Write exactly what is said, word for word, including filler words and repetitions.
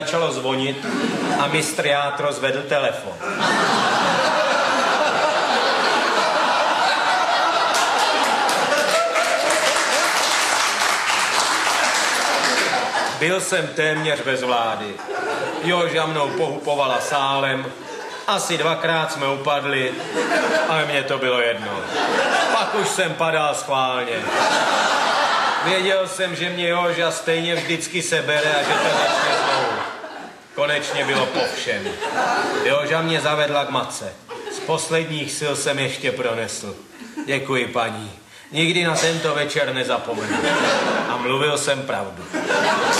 Začalo zvonit a mistr Játro zvedl telefon. Byl jsem téměř bez vlády. Joža mnou pohupovala sálem, asi dvakrát jsme upadli, ale mně to bylo jedno. Pak už jsem padal schválně. Věděl jsem, že mě Joža stejně vždycky sebere a že to začne znovu. Konečně bylo po všem. Joža mě zavedla k matce. Z posledních sil jsem ještě pronesl. Děkuji, paní. Nikdy na tento večer nezapomenu. A mluvil jsem pravdu.